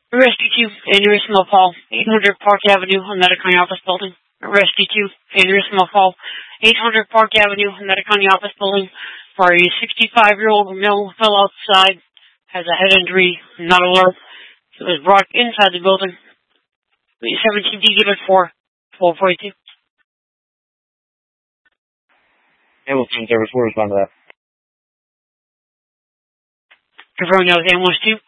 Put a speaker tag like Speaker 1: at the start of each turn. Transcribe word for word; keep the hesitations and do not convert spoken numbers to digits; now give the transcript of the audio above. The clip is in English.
Speaker 1: Rescue two, aneurysmal fall, eight hundred Park Avenue, Oneida County Office Building. Rescue two, aneurysmal fall, eight hundred Park Avenue, Oneida County Office Building. For a sixty-five-year-old male fell outside, has a head injury, not alert. He was brought inside the building. seventeen D given for twelve forty-two.
Speaker 2: Ambulance service, we'll respond to that.
Speaker 1: Confirming that was ambulance two.